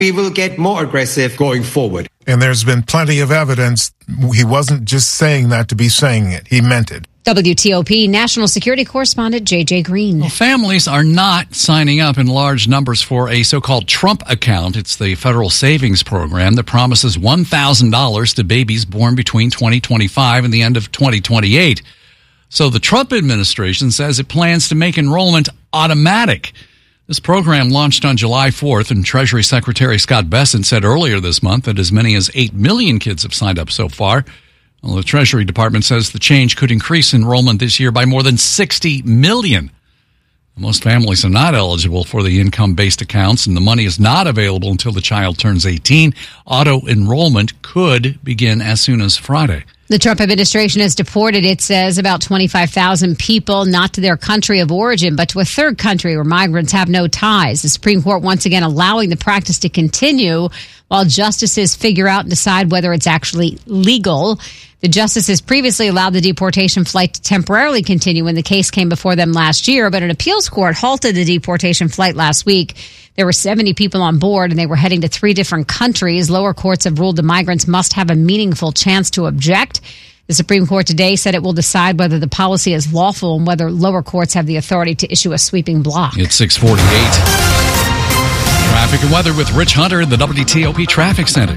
We will get more aggressive going forward. And there's been plenty of evidence. He wasn't just saying that to be saying it. He meant it. WTOP national security correspondent J.J. Green. Well, families are not signing up in large numbers for a so-called Trump account. It's the federal savings program that promises $1,000 to babies born between 2025 and the end of 2028. So the Trump administration says it plans to make enrollment automatic. This program launched on July 4th, and Treasury Secretary Scott Bessent said earlier this month that as many as 8 million kids have signed up so far. Well, the Treasury Department says the change could increase enrollment this year by more than 60 million. Most families are not eligible for the income-based accounts, and the money is not available until the child turns 18. Auto-enrollment could begin as soon as Friday. The Trump administration has deported, it says, about 25,000 people, not to their country of origin, but to a third country where migrants have no ties. The Supreme Court once again allowing the practice to continue while justices figure out and decide whether it's actually legal. The justices previously allowed the deportation flight to temporarily continue when the case came before them last year, but an appeals court halted the deportation flight last week. There were 70 people on board, and they were heading to 3 different countries. Lower courts have ruled the migrants must have a meaningful chance to object. The Supreme Court today said it will decide whether the policy is lawful and whether lower courts have the authority to issue a sweeping block. It's 6:48. Traffic and weather with Rich Hunter in the WTOP Traffic Center.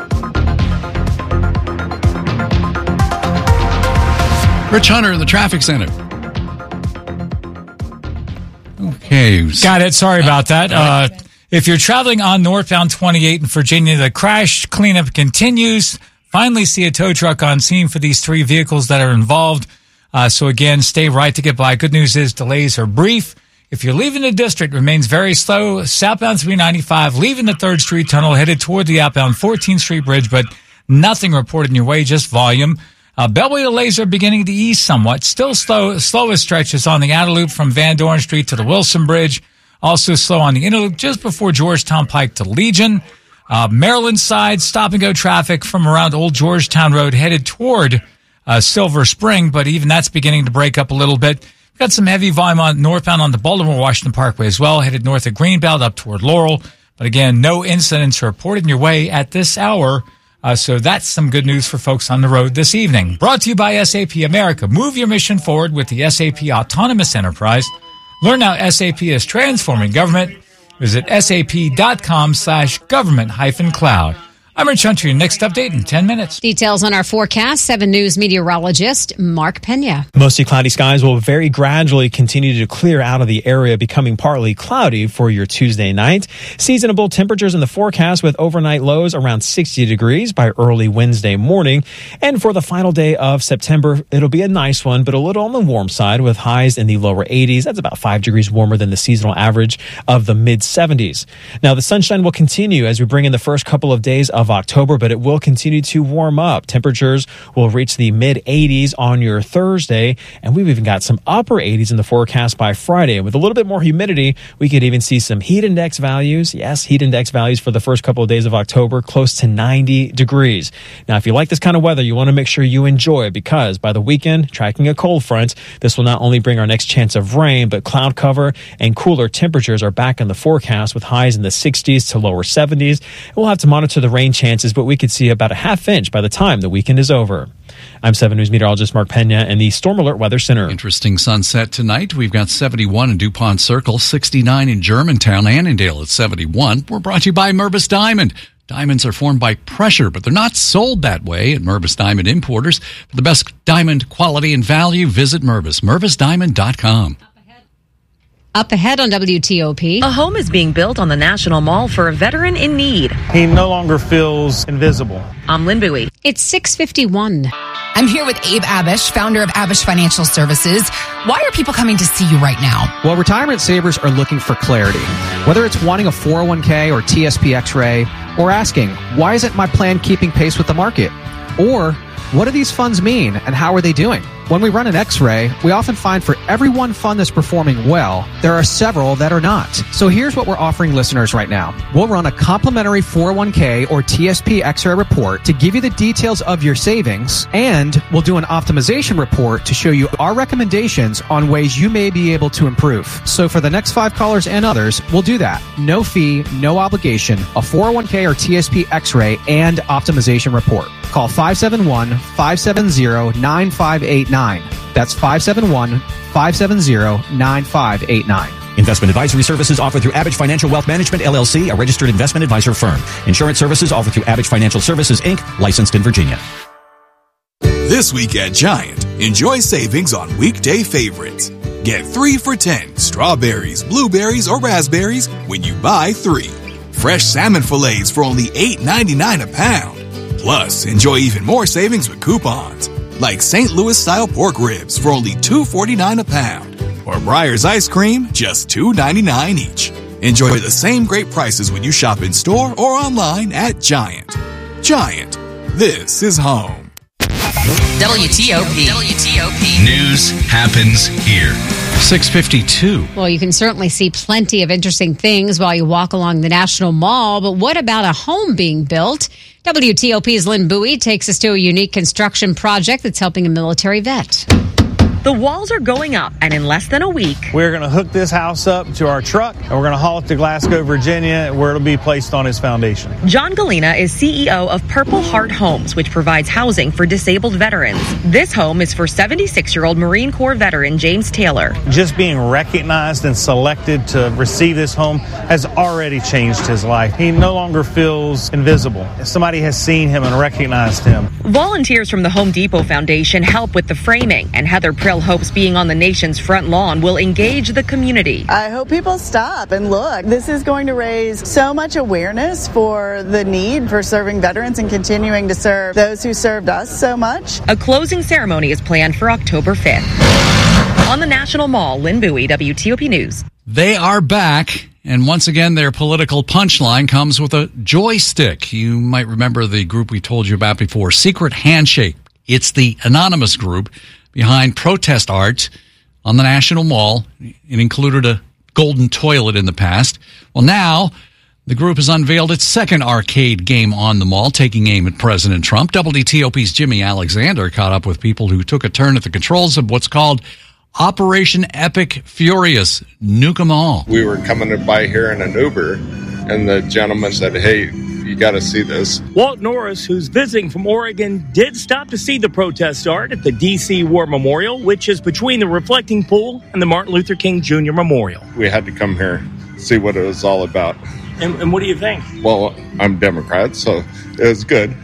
Rich Hunter in the Traffic Center. Okay. Got it. Sorry about that. If you're traveling on northbound 28 in Virginia, the crash cleanup continues. Finally see a tow truck on scene for these 3 vehicles that are involved. So again, stay right to get by. Good news is delays are brief. If you're leaving the district, it remains very slow. Southbound 395, leaving the 3rd Street Tunnel, headed toward the outbound 14th Street Bridge, but nothing reported in your way, just volume. Beltway delays are beginning to ease somewhat. Still slow. Slowest stretches on the outer loop from Van Dorn Street to the Wilson Bridge. Also slow on the inner loop just before Georgetown Pike to Legion. Maryland side, stop-and-go traffic from around Old Georgetown Road headed toward Silver Spring, but even that's beginning to break up a little bit. We've got some heavy volume on northbound on the Baltimore-Washington Parkway as well, headed north of Greenbelt up toward Laurel. But again, no incidents reported in your way at this hour. So that's some good news for folks on the road this evening. Brought to you by SAP America. Move your mission forward with the SAP Autonomous Enterprise. Learn how SAP is transforming government. Visit sap.com/government-cloud. I'm Rich Hunter. Your next update in 10 minutes. Details on our forecast, 7 News meteorologist Mark Pena. Mostly cloudy skies will very gradually continue to clear out of the area, becoming partly cloudy for your Tuesday night. Seasonable temperatures in the forecast with overnight lows around 60 degrees by early Wednesday morning. And for the final day of September, it'll be a nice one, but a little on the warm side with highs in the lower 80s. That's about 5 degrees warmer than the seasonal average of the mid-70s. Now, the sunshine will continue as we bring in the first couple of days of October, but it will continue to warm up. Temperatures will reach the mid-80s on your Thursday, and we've even got some upper 80s in the forecast by Friday. With a little bit more humidity, we could even see some heat index values. Yes, heat index values for the first couple of days of October, close to 90 degrees. Now, if you like this kind of weather, you want to make sure you enjoy it, because by the weekend, tracking a cold front, this will not only bring our next chance of rain, but cloud cover and cooler temperatures are back in the forecast with highs in the 60s to lower 70s. And we'll have to monitor the rain chances, but we could see about a half inch by the time the weekend is over. I'm 7 News meteorologist Mark Pena in the Storm Alert Weather Center. Interesting sunset tonight. We've got 71 in DuPont Circle, 69 in Germantown, Annandale at 71. We're brought to you by Mervis Diamond. Diamonds are formed by pressure, but they're not sold that way at Mervis Diamond Importers. For the best diamond quality and value, visit Mervis, mervisdiamond.com. Up ahead on WTOP. A home is being built on the National Mall for a veteran in need. He no longer feels invisible. I'm Lynn Bowie. It's 6:51. I'm here with Abe Abish, founder of Abish Financial Services. Why are people coming to see you right now? Well, retirement savers are looking for clarity. Whether it's wanting a 401k or TSP X-ray, or asking, why isn't my plan keeping pace with the market? Or, what do these funds mean and how are they doing? When we run an x-ray, we often find for every one fund that's performing well, there are several that are not. So here's what we're offering listeners right now. We'll run a complimentary 401k or TSP x-ray report to give you the details of your savings, and we'll do an optimization report to show you our recommendations on ways you may be able to improve. So for the next 5 callers and others, we'll do that. No fee, no obligation, a 401k or TSP x-ray and optimization report. Call 571-570-9589. That's 571-570-9589. Investment advisory services offered through Abbage Financial Wealth Management, LLC, a registered investment advisor firm. Insurance services offered through Abbage Financial Services, Inc., licensed in Virginia. This week at Giant, enjoy savings on weekday favorites. Get 3 for $10 strawberries, blueberries, or raspberries when you buy 3. Fresh salmon fillets for only $8.99 a pound. Plus, enjoy even more savings with coupons, like St. Louis-style pork ribs for only $2.49 a pound, or Breyer's ice cream, just $2.99 each. Enjoy the same great prices when you shop in store or online at Giant. Giant, this is home. WTOP. News happens here. 6:52. Well, you can certainly see plenty of interesting things while you walk along the National Mall, but what about a home being built? WTOP's Lynn Bowie takes us to a unique construction project that's helping a military vet. The walls are going up, and in less than a week, We're going to hook this house up to our truck, and we're going to haul it to Glasgow, Virginia, where it'll be placed on its foundation. John Galena is CEO of Purple Heart Homes, which provides housing for disabled veterans. This home is for 76-year-old Marine Corps veteran James Taylor. Just being recognized and selected to receive this home has already changed his life. He no longer feels invisible. Somebody has seen him and recognized him. Volunteers from the Home Depot Foundation help with the framing, and Heather Prill hopes being on the nation's front lawn will engage the community. I hope people stop and look. This is going to raise so much awareness for the need for serving veterans and continuing to serve those who served us so much. A closing ceremony is planned for October 5th. On the National Mall, Lynn Bowie, WTOP News. They are back, and once again, their political punchline comes with a joystick. You might remember the group we told you about before, Secret Handshake. It's the anonymous group behind protest art on the National Mall. It included a golden toilet in the past. Well, now the group has unveiled its second arcade game on the mall, taking aim at President Trump. WTOP's Jimmy Alexander caught up with people who took a turn at the controls of what's called Operation Epic Furious. Nuke 'em all. We were coming by here in an Uber, and the gentleman said, "Hey, you got to see this." Walt Norris, who's visiting from Oregon, did stop to see the protest art at the D.C. War Memorial, which is between the Reflecting Pool and the Martin Luther King Jr. Memorial. We had to come here, see what it was all about. And what do you think? Well, I'm Democrat, so it was good.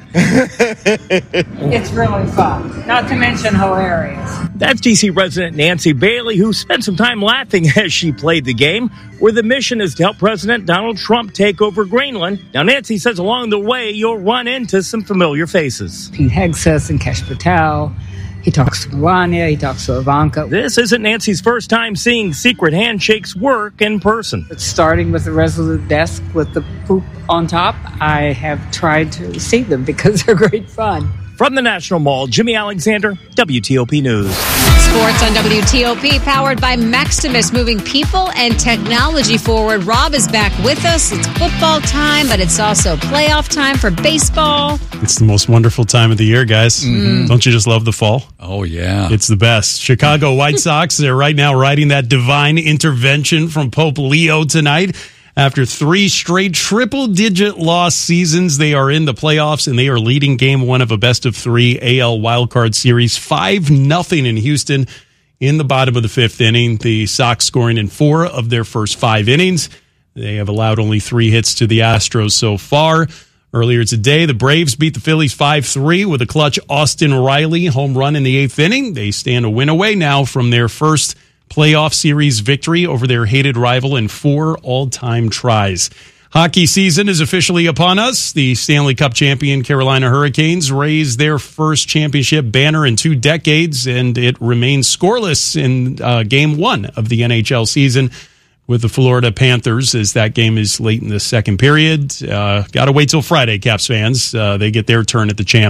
It's really fun, not to mention hilarious. That's D.C. resident Nancy Bailey, who spent some time laughing as she played the game, where the mission is to help President Donald Trump take over Greenland. Now, Nancy says along the way, you'll run into some familiar faces. Pete Hegseth and Kesh Patel. He talks to Melania. He talks to Ivanka. This isn't Nancy's first time seeing Secret Handshakes work in person. It's starting with the Resolute desk with the poop on top. I have tried to see them because they're great fun. From the National Mall, Jimmy Alexander, WTOP News. Sports on WTOP, powered by Maximus, moving people and technology forward. Rob is back with us. It's football time, but it's also playoff time for baseball. It's the most wonderful time of the year, guys. Mm-hmm. Don't you just love the fall? Oh, yeah. It's the best. Chicago White Sox, they're right now riding that divine intervention from Pope Leo tonight. After 3 straight triple-digit loss seasons, they are in the playoffs, and they are leading Game 1 of a best-of-3 AL wildcard series, 5-0 in Houston in the bottom of the 5th inning. The Sox scoring in 4 of their first 5 innings. They have allowed only 3 hits to the Astros so far. Earlier today, the Braves beat the Phillies 5-3 with a clutch Austin Riley home run in the 8th inning. They stand a win away now from their first playoff series victory over their hated rival in 4 all-time tries. Hockey season is officially upon us. The Stanley Cup champion Carolina Hurricanes raised their first championship banner in 2 decades, and it remains scoreless in Game 1 of the NHL season with the Florida Panthers, as that game is late in the second period. Got to wait till Friday, Caps fans. They get their turn at the champs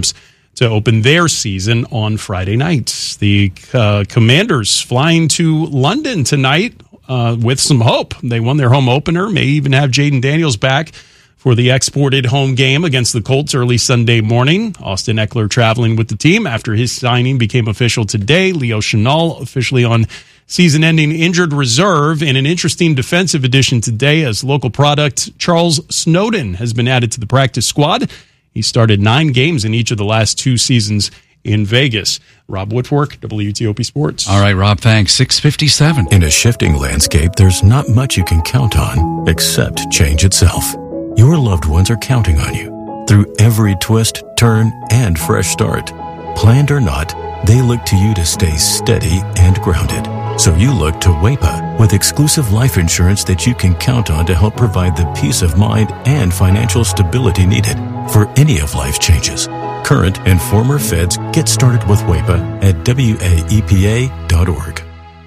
to open their season on Friday night. The Commanders flying to London tonight with some hope. They won their home opener, may even have Jaden Daniels back for the exported home game against the Colts early Sunday morning. Austin Eckler traveling with the team after his signing became official today. Leo Chenal officially on season-ending injured reserve. In an interesting defensive addition today as local product Charles Snowden has been added to the practice squad. He started 9 games in each of the last 2 seasons in Vegas. Rob Woodfork, WTOP Sports. All right, Rob, thanks. 6:57. In a shifting landscape, there's not much you can count on except change itself. Your loved ones are counting on you through every twist, turn, and fresh start. Planned or not, they look to you to stay steady and grounded. So you look to WAEPA with exclusive life insurance that you can count on to help provide the peace of mind and financial stability needed for any of life's changes. Current and former feds get started with WAEPA at WAEPA.org.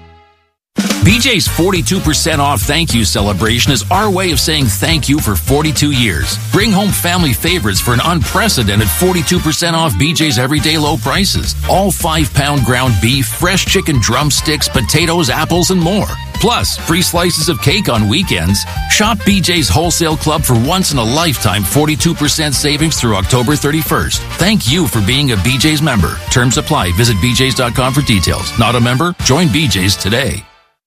BJ's 42% off thank you celebration is our way of saying thank you for 42 years. Bring home family favorites for an unprecedented 42% off BJ's everyday low prices. All 5-pound ground beef, fresh chicken drumsticks, potatoes, apples, and more. Plus, free slices of cake on weekends. Shop BJ's Wholesale Club for once-in-a-lifetime 42% savings through October 31st. Thank you for being a BJ's member. Terms apply. Visit BJ's.com for details. Not a member? Join BJ's today.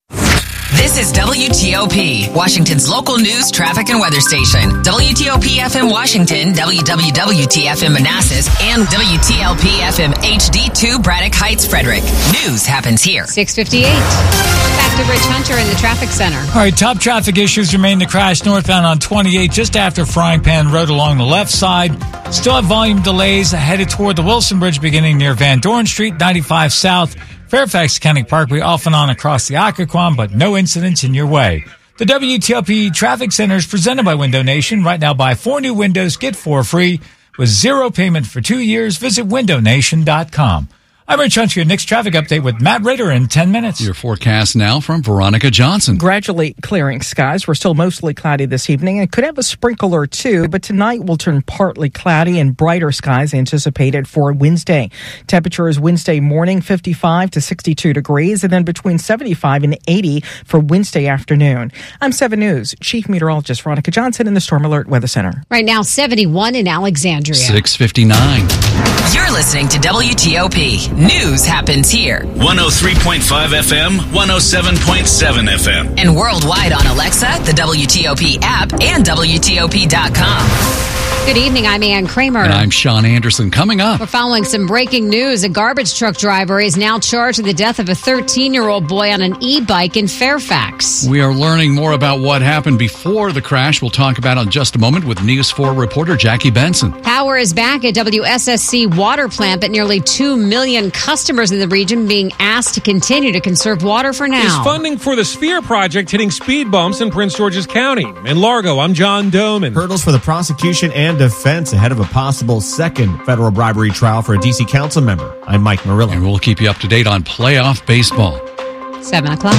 This is WTOP, Washington's local news, traffic, and weather station. WTOP FM Washington, WWWT-FM Manassas, and WTLP-FM HD2 Braddock Heights, Frederick. News happens here. 6:58. Back to Rich Hunter in the traffic center. All right, top traffic issues remain the crash northbound on 28 just after Frying Pan Road along the left side. Still have volume delays headed toward the Wilson Bridge beginning near Van Dorn Street, 95 South. Fairfax County Parkway off and on across the Occoquan, but no incidents in your way. The WTOP Traffic Center is presented by Window Nation. Right now, buy 4 new windows, get 4 free with 0 payment for 2 years. Visit windownation.com. I'm Rich Hunter, your next traffic update with Matt Ritter in 10 minutes. Your forecast now from Veronica Johnson. Gradually clearing skies. We're still mostly cloudy this evening and could have a sprinkle or two, but tonight will turn partly cloudy and brighter skies anticipated for Wednesday. Temperatures Wednesday morning 55 to 62 degrees and then between 75 and 80 for Wednesday afternoon. I'm 7 News Chief Meteorologist Veronica Johnson in the Storm Alert Weather Center. Right now, 71 in Alexandria. 6:59. You're listening to WTOP. News happens here. 103.5 FM, 107.7 FM. And worldwide on Alexa, the WTOP app, and WTOP.com. Good evening, I'm Ann Kramer. And I'm Sean Anderson. Coming up, we're following some breaking news. A garbage truck driver is now charged with the death of a 13-year-old boy on an e-bike in Fairfax. We are learning more about what happened before the crash. We'll talk about it in just a moment with News 4 reporter Jackie Benson. Power is back at WSSC water plant, but nearly 2 million customers in the region being asked to continue to conserve water for now. Is funding for the Sphere project hitting speed bumps in Prince George's County? In Largo, I'm John Doman. Hurdles for the prosecution and defense ahead of a possible second federal bribery trial for a D.C. council member. I'm Mike Murillo. And we'll keep you up to date on playoff baseball. 7 o'clock.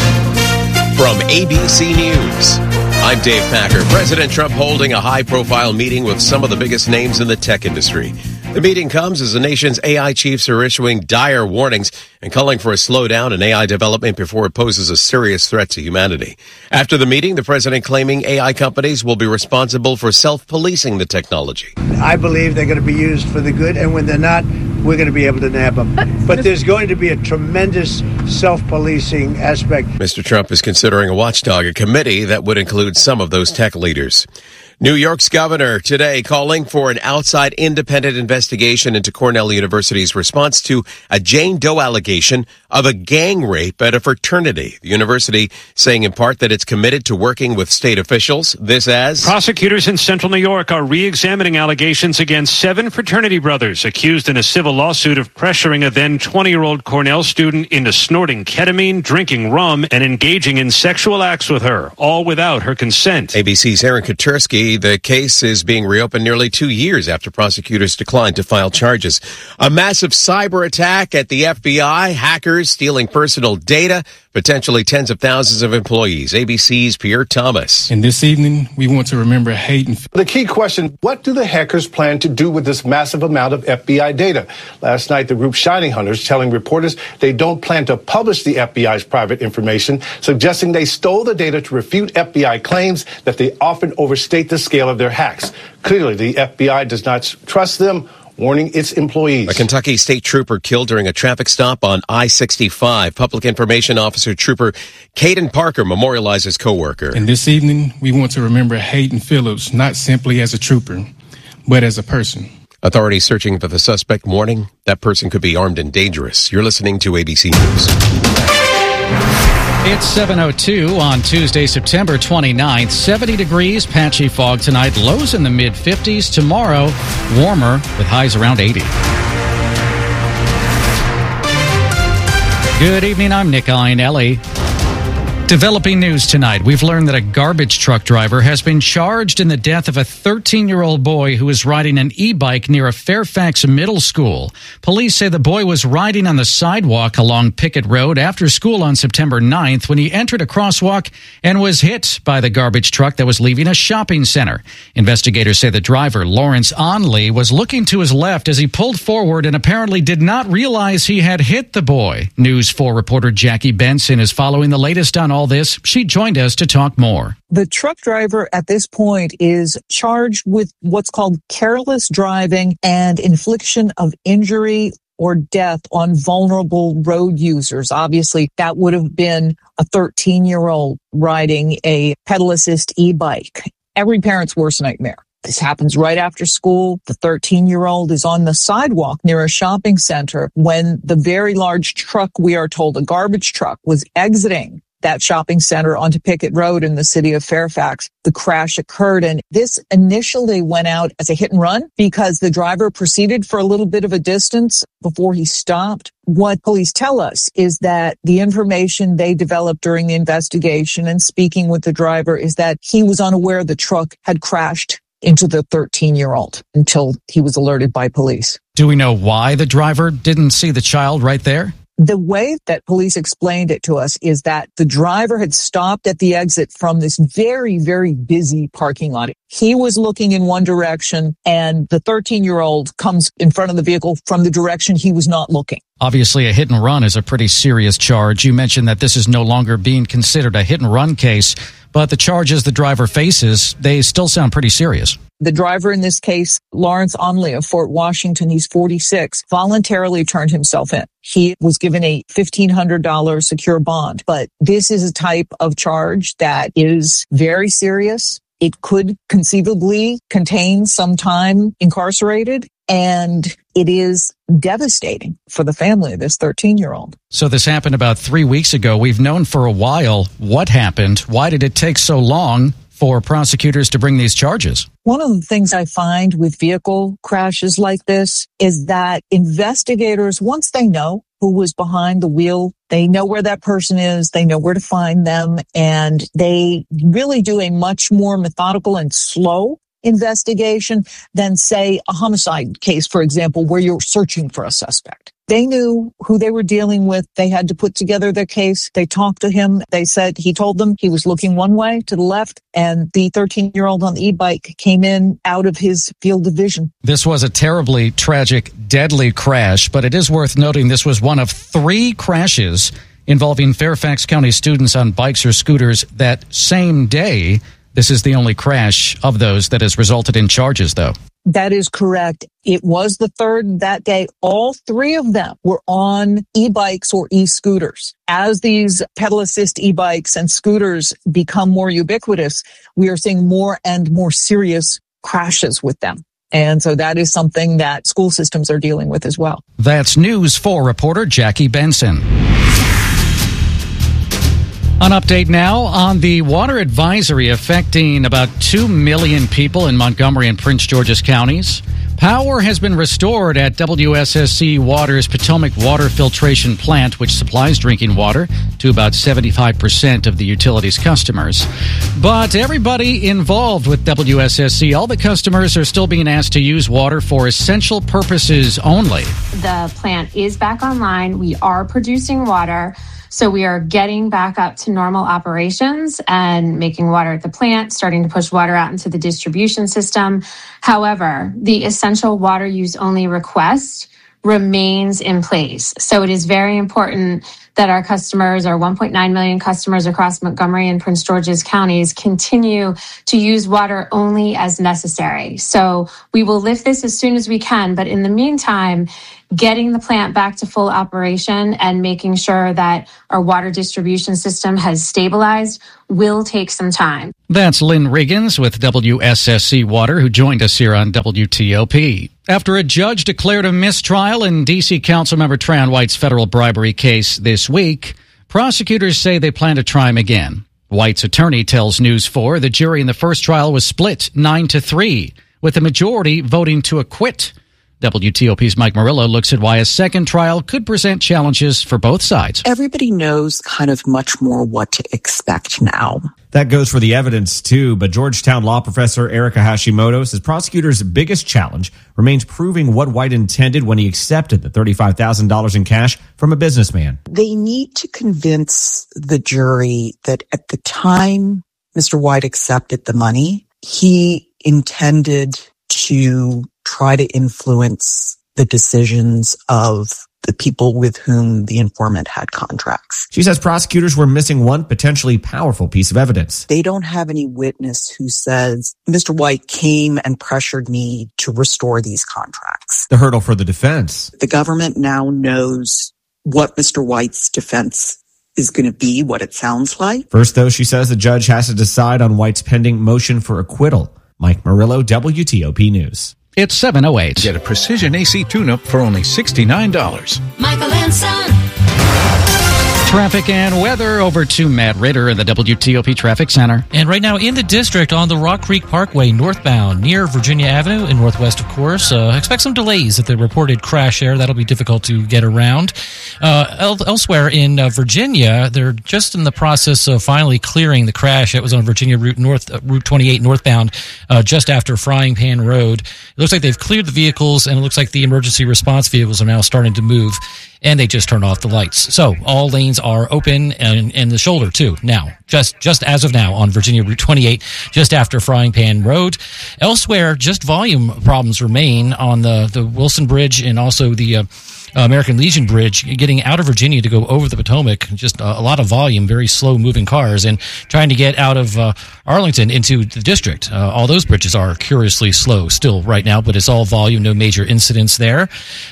From ABC News, I'm Dave Packer. President Trump holding a high-profile meeting with some of the biggest names in the tech industry. The meeting comes as the nation's AI chiefs are issuing dire warnings and calling for a slowdown in AI development before it poses a serious threat to humanity. After the meeting, the president claiming AI companies will be responsible for self-policing the technology. I believe they're going to be used for the good, and when they're not, we're going to be able to nab them. But there's going to be a tremendous self-policing aspect. Mr. Trump is considering a watchdog, a committee that would include some of those tech leaders. New York's governor today calling for an outside independent investigation into Cornell University's response to a Jane Doe allegation of a gang rape at a fraternity. The university saying in part that it's committed to working with state officials. This as prosecutors in central New York are re-examining allegations against 7 fraternity brothers accused in a civil lawsuit of pressuring a then 20-year-old Cornell student into snorting ketamine, drinking rum, and engaging in sexual acts with her, all without her consent. ABC's Aaron Katursky. The case is being reopened nearly 2 years after prosecutors declined to file charges. A massive cyber attack at the FBI, hackers stealing personal data, potentially tens of thousands of employees. ABC's Pierre Thomas. And this evening, we want to remember Hayden. The key question, what do the hackers plan to do with this massive amount of FBI data? Last night, the group Shining Hunters telling reporters they don't plan to publish the FBI's private information, suggesting they stole the data to refute FBI claims that they often overstate the scale of their hacks. Clearly, the FBI does not trust them, warning its employees. A Kentucky state trooper killed during a traffic stop on I-65. Public Information Officer Trooper Caden Parker memorialized his co-worker. And this evening, we want to remember Hayden Phillips, not simply as a trooper, but as a person. Authorities searching for the suspect, warning that person could be armed and dangerous. You're listening to ABC News. It's 7:02 on Tuesday, September 29th. 70 degrees, patchy fog tonight. Lows in the mid-50s. Tomorrow, warmer with highs around 80. Good evening. I'm Nick Iannelli. Developing news tonight. We've learned that a garbage truck driver has been charged in the death of a 13-year-old boy who was riding an e-bike near a Fairfax middle school. Police say the boy was riding on the sidewalk along Pickett Road after school on September 9th when he entered a crosswalk and was hit by the garbage truck that was leaving a shopping center. Investigators say the driver, Lawrence Onley, was looking to his left as he pulled forward and apparently did not realize he had hit the boy. News 4 reporter Jackie Benson is following the latest on all this. She joined us to talk more. The truck driver at this point is charged with what's called careless driving and infliction of injury or death on vulnerable road users. Obviously, that would have been a 13-year-old riding a pedal assist e-bike. Every parent's worst nightmare. This happens right after school. The 13-year-old is on the sidewalk near a shopping center when the very large truck, we are told, a garbage truck, was exiting that shopping center onto Pickett Road in the city of Fairfax. The crash occurred, and this initially went out as a hit and run because the driver proceeded for a little bit of a distance before he stopped. What police tell us is that the information they developed during the investigation and speaking with the driver is that he was unaware the truck had crashed into the 13-year-old until he was alerted by police. Do we know why the driver didn't see the child right there? The way that police explained it to us is that the driver had stopped at the exit from this very, very busy parking lot. He was looking in one direction, and the 13-year-old comes in front of the vehicle from the direction he was not looking. Obviously, a hit and run is a pretty serious charge. You mentioned that this is no longer being considered a hit and run case, but the charges the driver faces, they still sound pretty serious. The driver in this case, Lawrence Onley of Fort Washington, he's 46, voluntarily turned himself in. He was given a $1,500 secure bond, but this is a type of charge that is very serious. It could conceivably contain some time incarcerated, and it is devastating for the family of this 13-year-old. So this happened about 3 weeks ago. We've known for a while what happened. Why did it take so long for prosecutors to bring these charges? One of the things I find with vehicle crashes like this is that investigators, once they know who was behind the wheel, they know where that person is, they know where to find them, and they really do a much more methodical and slow investigation than, say, a homicide case, for example, where you're searching for a suspect. They knew who they were dealing with. They had to put together their case. They talked to him. They said he told them he was looking one way to the left, and the 13-year-old on the e-bike came in out of his field of vision. This was a terribly tragic, deadly crash, but it is worth noting this was one of 3 crashes involving Fairfax County students on bikes or scooters that same day. This is the only crash of those that has resulted in charges, though. That is correct. It was the third that day. All 3 of them were on e-bikes or e-scooters. As these pedal assist e-bikes and scooters become more ubiquitous, we are seeing more and more serious crashes with them. And so that is something that school systems are dealing with as well. That's News 4 reporter Jackie Benson. An update now on the water advisory affecting about 2 million people in Montgomery and Prince George's counties. Power has been restored at WSSC Water's Potomac Water Filtration Plant, which supplies drinking water to about 75% of the utility's customers. But everybody involved with WSSC, all the customers are still being asked to use water for essential purposes only. The plant is back online. We are producing water. So we are getting back up to normal operations and making water at the plant, starting to push water out into the distribution system. However, the essential water use only request remains in place. So it is very important that our customers, our 1.9 million customers across Montgomery and Prince George's counties, continue to use water only as necessary. So we will lift this as soon as we can. But in the meantime, getting the plant back to full operation and making sure that our water distribution system has stabilized will take some time. That's Lynn Riggins with WSSC Water, who joined us here on WTOP. After a judge declared a mistrial in D.C. Councilmember Tran White's federal bribery case this week, prosecutors say they plan to try him again. White's attorney tells News 4 the jury in the first trial was split 9-3, with the majority voting to acquit. WTOP's Mike Murillo looks at why a second trial could present challenges for both sides. Everybody knows kind of much more what to expect now. That goes for the evidence, too. But Georgetown law professor Erica Hashimoto says prosecutors' biggest challenge remains proving what White intended when he accepted the $35,000 in cash from a businessman. They need to convince the jury that at the time Mr. White accepted the money, he intended to try to influence the decisions of the people with whom the informant had contracts. She says prosecutors were missing one potentially powerful piece of evidence. They don't have any witness who says, Mr. White came and pressured me to restore these contracts. The hurdle for the defense. The government now knows what Mr. White's defense is going to be, what it sounds like. First, though, she says the judge has to decide on White's pending motion for acquittal. Mike Murillo, WTOP News. It's 7:08. Get a Precision AC tune-up for only $69. Michael and Son. Traffic and weather over to Matt Ritter in the WTOP Traffic Center. And right now in the district on the Rock Creek Parkway northbound near Virginia Avenue in Northwest, of course. Expect some delays at the reported crash there. That'll be difficult to get around. Elsewhere in Virginia, they're just in the process of finally clearing the crash. It was on Virginia Route 28 northbound just after Frying Pan Road. It looks like they've cleared the vehicles, and it looks like the emergency response vehicles are now starting to move. And they just turned off the lights. So all lanes are open and the shoulder too now, just as of now on Virginia Route 28, just after Frying Pan Road. Elsewhere, just volume problems remain on the Wilson Bridge and also the American Legion Bridge, getting out of Virginia to go over the Potomac. Just a lot of volume, very slow moving cars, and trying to get out of Arlington into the district. All those bridges are curiously slow still right now, but it's all volume, no major incidents there.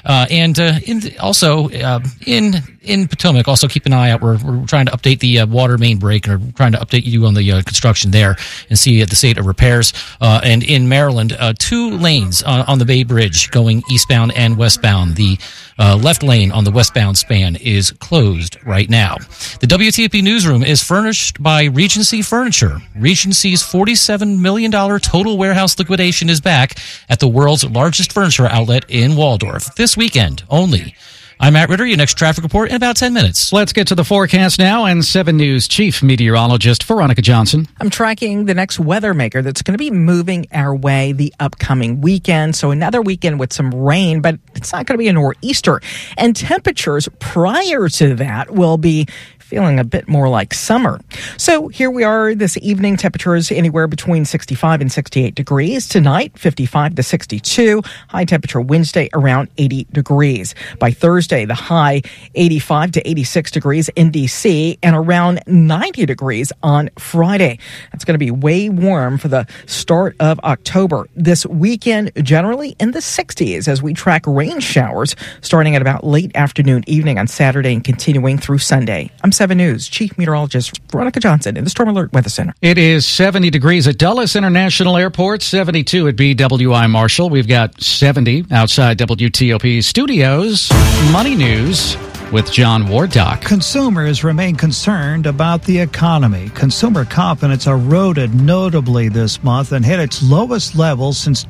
In Potomac, also keep an eye out. We're trying to update the water main break, and we're trying to update you on the construction there and see the state of repairs. And in Maryland, 2 lanes on the Bay Bridge going eastbound and westbound. The left lane on the westbound span is closed right now. The WTOP newsroom is furnished by Regency Furniture. Regency's $47 million total warehouse liquidation is back at the world's largest furniture outlet in Waldorf this weekend only. I'm Matt Ritter, your next traffic report in about 10 minutes. Let's get to the forecast now, and 7 News Chief Meteorologist Veronica Johnson. I'm tracking the next weather maker that's going to be moving our way the upcoming weekend. So another weekend with some rain, but it's not going to be a nor'easter. And temperatures prior to that will be feeling a bit more like summer. So here we are this evening, temperatures anywhere between 65 and 68 degrees. Tonight, 55 to 62. High temperature Wednesday around 80 degrees. By Thursday, the high 85 to 86 degrees in D.C. and around 90 degrees on Friday. That's going to be way warm for the start of October. This weekend, generally in the 60s as we track rain showers starting at about late afternoon, evening on Saturday and continuing through Sunday. I'm 7 News Chief Meteorologist Veronica Johnson in the Storm Alert Weather Center. It is 70 degrees at Dulles International Airport, 72 at BWI Marshall. We've got 70 outside WTOP studios. Money News with John Wardock. Consumers remain concerned about the economy. Consumer confidence eroded notably this month and hit its lowest level since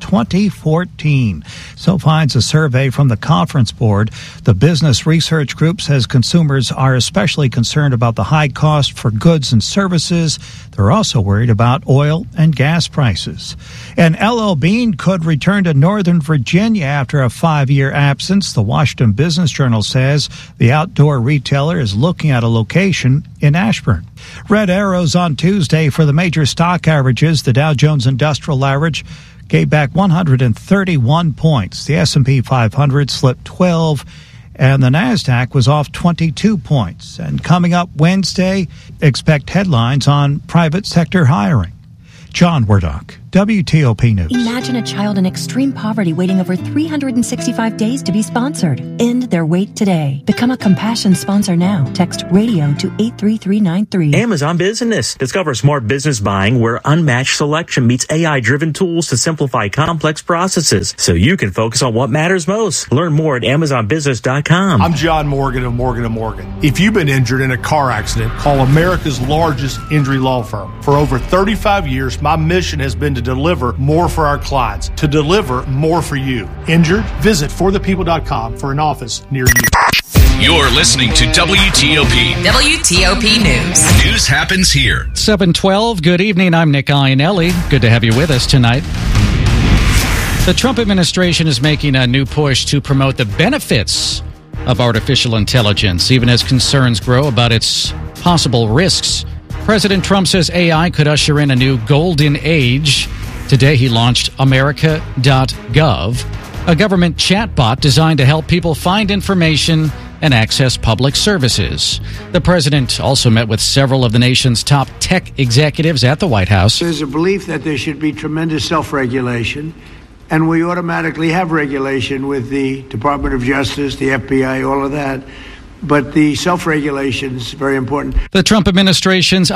2014. So finds a survey from the Conference Board. The Business Research Group says consumers are especially concerned about the high cost for goods and services. They're also worried about oil and gas prices. And L.L. Bean could return to Northern Virginia after a 5-year absence. The Washington Business Journal says the The outdoor retailer is looking at a location in Ashburn. Red arrows on Tuesday for the major stock averages. The Dow Jones Industrial Average gave back 131 points. The S&P 500 slipped 12, and the NASDAQ was off 22 points. And coming up Wednesday, expect headlines on private sector hiring. John Wardock, WTOP News. Imagine a child in extreme poverty waiting over 365 days to be sponsored. End their wait today. Become a Compassion sponsor now. Text RADIO to 83393. Amazon Business. Discover smart business buying where unmatched selection meets AI-driven tools to simplify complex processes so you can focus on what matters most. Learn more at AmazonBusiness.com. I'm John Morgan of Morgan & Morgan. If you've been injured in a car accident, call America's largest injury law firm. For over 35 years, my mission has been to deliver more for our clients, to deliver more for you. Injured? Visit forthepeople.com for an office near you. You're listening to WTOP. WTOP News. News happens here. 7:12. Good evening. I'm Nick Iannelli. Good to have you with us tonight. The Trump administration is making a new push to promote the benefits of artificial intelligence, even as concerns grow about its possible risks. President Trump says AI could usher in a new golden age. Today he launched America.gov, a government chatbot designed to help people find information and access public services. The president also met with several of the nation's top tech executives at the White House. There's a belief that there should be tremendous self-regulation, and we automatically have regulation with the Department of Justice, the FBI, all of that. But the self-regulation is very important. The Trump administration's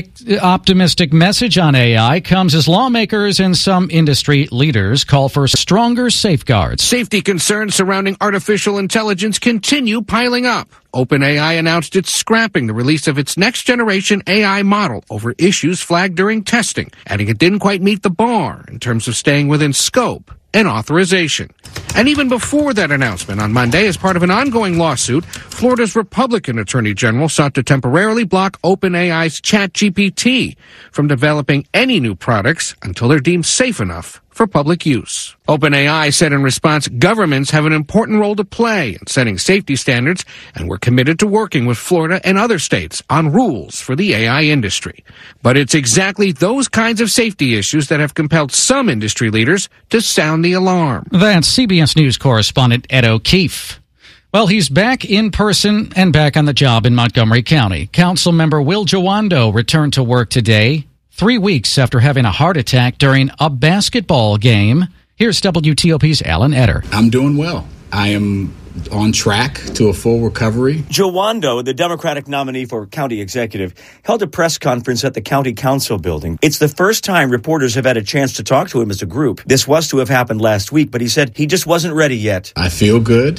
optimistic message on AI comes as lawmakers and some industry leaders call for stronger safeguards. Safety concerns surrounding artificial intelligence continue piling up. OpenAI announced it's scrapping the release of its next-generation AI model over issues flagged during testing, adding it didn't quite meet the bar in terms of staying within scope and authorization. And even before that announcement on Monday, as part of an ongoing lawsuit, Florida's Republican Attorney General sought to temporarily block OpenAI's ChatGPT from developing any new products until they're deemed safe enough for public use. OpenAI said in response, governments have an important role to play in setting safety standards, and we're committed to working with Florida and other states on rules for the AI industry. But it's exactly those kinds of safety issues that have compelled some industry leaders to sound the alarm. That's CBS News correspondent Ed O'Keefe. Well, he's back in person and back on the job in Montgomery County. Councilmember Will Jawando returned to work today, 3 weeks after having a heart attack during a basketball game. Here's WTOP's Alan Etter. I'm doing well. I am on track to a full recovery. Jawando, the Democratic nominee for county executive, held a press conference at the county council building. It's the first time reporters have had a chance to talk to him as a group. This was to have happened last week, but he said he just wasn't ready yet. I feel good,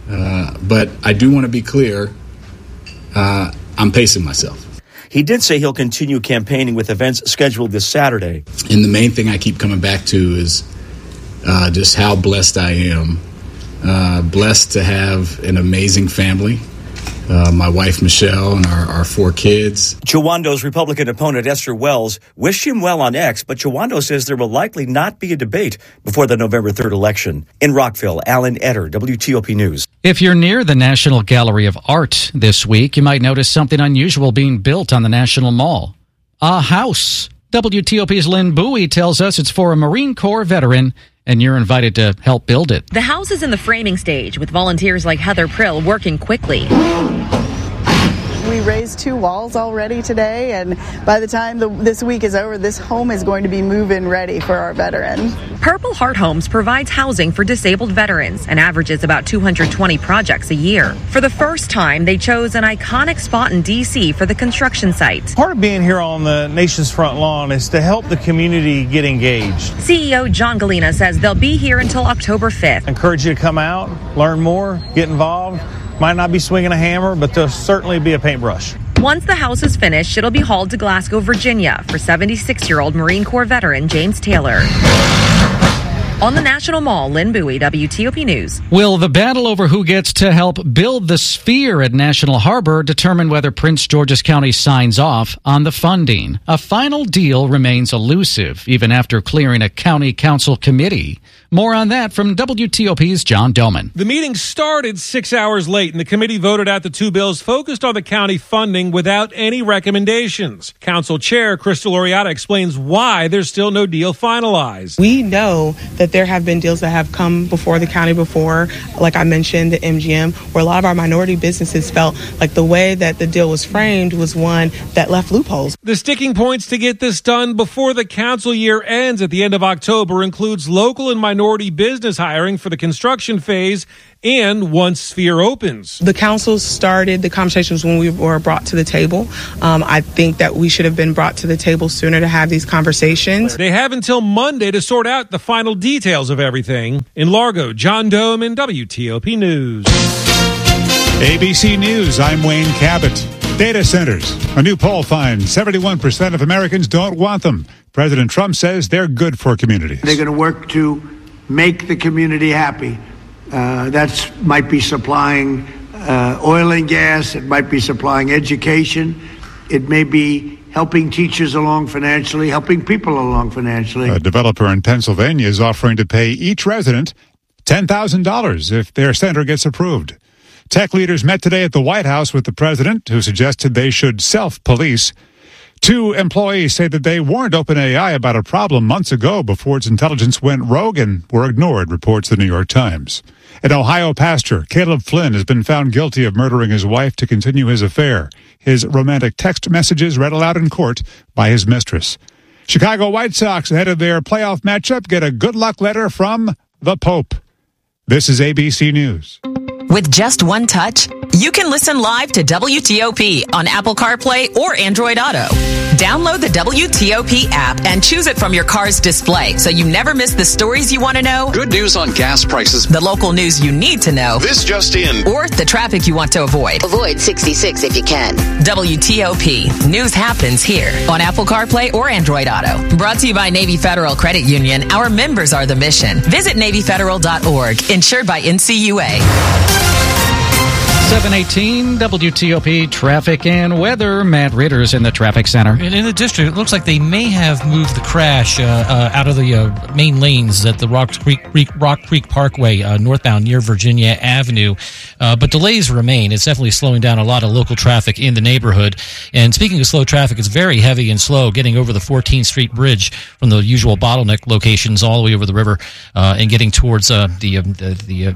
but I do want to be clear. I'm pacing myself. He did say he'll continue campaigning with events scheduled this Saturday. And the main thing I keep coming back to is just how blessed I am. Blessed to have an amazing family. My wife, Michelle, and our 4 kids. Jawando's Republican opponent, Esther Wells, wished him well on X, but Jawando says there will likely not be a debate before the November 3rd election. In Rockville, Alan Etter, WTOP News. If you're near the National Gallery of Art this week, you might notice something unusual being built on the National Mall. A house. WTOP's Lynn Bowie tells us it's for a Marine Corps veteran, and you're invited to help build it. The house is in the framing stage, with volunteers like Heather Prill working quickly. We raised 2 walls already today, and by the time this week is over, this home is going to be move-in ready for our veteran. Purple Heart Homes provides housing for disabled veterans and averages about 220 projects a year. For the first time, they chose an iconic spot in D.C. for the construction site. Part of being here on the nation's front lawn is to help the community get engaged. CEO John Galena says they'll be here until October 5th. I encourage you to come out, learn more, get involved. Might not be swinging a hammer, but there'll certainly be a paintbrush. Once the house is finished, it'll be hauled to Glasgow, Virginia for 76-year-old Marine Corps veteran James Taylor. On the National Mall, Lynn Bowie, WTOP News. Will the battle over who gets to help build the Sphere at National Harbor determine whether Prince George's County signs off on the funding? A final deal remains elusive, even after clearing a county council committee. More on that from WTOP's John Doman. The meeting started 6 hours late, and the committee voted out the two bills focused on the county funding without any recommendations. Council Chair Crystal Oriata explains why there's still no deal finalized. We know that there have been deals that have come before the county before, like I mentioned, the MGM, where a lot of our minority businesses felt like the way that the deal was framed was one that left loopholes. The sticking points to get this done before the council year ends at the end of October includes local and minority business hiring for the construction phase and once Sphere opens. The council started the conversations when we were brought to the table. I think that we should have been brought to the table sooner to have these conversations. They have until Monday to sort out the final details of everything. In Largo, John Doman, WTOP News. ABC News, I'm Wayne Cabot. Data centers. A new poll finds 71% of Americans don't want them. President Trump says they're good for communities. They're going to work to make the community happy. That might be supplying oil and gas. It might be supplying education. It may be helping teachers along financially, helping people along financially. A developer in Pennsylvania is offering to pay each resident $10,000 if their center gets approved. Tech leaders met today at the White House with the president, who suggested they should self-police. 2 employees say that they warned OpenAI about a problem months ago before its intelligence went rogue and were ignored, reports the New York Times. An Ohio pastor, Caleb Flynn, has been found guilty of murdering his wife to continue his affair. His romantic text messages read aloud in court by his mistress. Chicago White Sox, ahead of their playoff matchup, get a good luck letter from the Pope. This is ABC News. With just one touch, you can listen live to WTOP on Apple CarPlay or Android Auto. Download the WTOP app and choose it from your car's display so you never miss the stories you want to know. Good news on gas prices. The local news you need to know. This just in. Or the traffic you want to avoid. Avoid 66 if you can. WTOP. News happens here on Apple CarPlay or Android Auto. Brought to you by Navy Federal Credit Union. Our members are the mission. Visit NavyFederal.org. Insured by NCUA. 718 WTOP traffic and weather. Matt Ritter's in the traffic center. In the district, it looks like they may have moved the crash out of the main lanes at the Rock Creek Parkway northbound near Virginia Avenue. But delays remain. It's definitely slowing down a lot of local traffic in the neighborhood. And speaking of slow traffic, it's very heavy and slow getting over the 14th Street Bridge from the usual bottleneck locations all the way over the river and getting towards the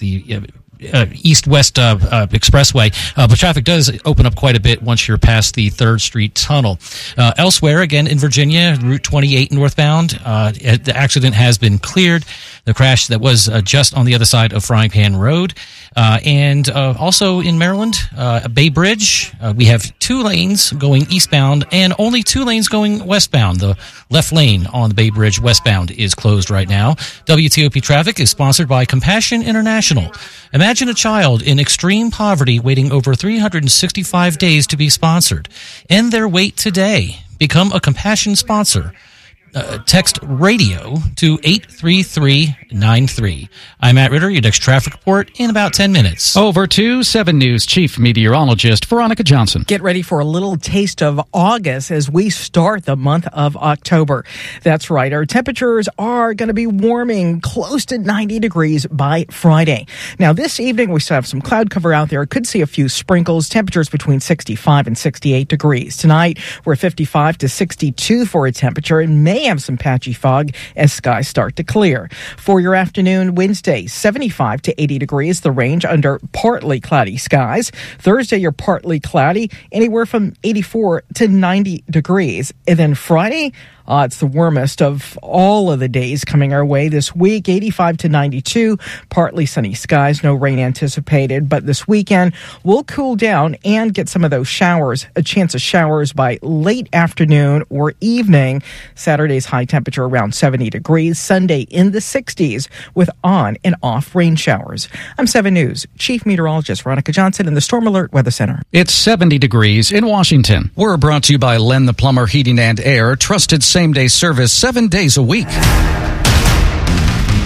east-west expressway, but traffic does open up quite a bit once you're past the 3rd Street Tunnel. Elsewhere, again in Virginia, Route 28 northbound, the accident has been cleared. The crash that was just on the other side of Frying Pan Road. And also in Maryland, Bay Bridge, we have 2 lanes going eastbound and only 2 lanes going westbound. The left lane on the Bay Bridge westbound is closed right now. WTOP Traffic is sponsored by Compassion International. Imagine a child in extreme poverty waiting over 365 days to be sponsored. End their wait today. Become a Compassion sponsor. Text radio to 83393. I'm Matt Ritter, your next traffic report in about 10 minutes. Over to 7 News Chief Meteorologist Veronica Johnson. Get ready for a little taste of August as we start the month of October. That's right. Our temperatures are going to be warming close to 90 degrees by Friday. Now, this evening, we still have some cloud cover out there. Could see a few sprinkles. Temperatures between 65 and 68 degrees. Tonight, we're 55 to 62 for a temperature. It may have some patchy fog as skies start to clear. For your afternoon, Wednesday, 75 to 80 degrees, the range under partly cloudy skies. Thursday, you're partly cloudy, anywhere from 84 to 90 degrees. And then Friday, it's the warmest of all of the days coming our way this week, 85 to 92, partly sunny skies, no rain anticipated. But this weekend, we'll cool down and get some of those showers, a chance of showers by late afternoon or evening. Saturday's high temperature around 70 degrees, Sunday in the 60s with on and off rain showers. I'm 7 News Chief Meteorologist Veronica Johnson in the Storm Alert Weather Center. It's 70 degrees in Washington. We're brought to you by Len the Plumber Heating and Air, trusted same-day service 7 days a week.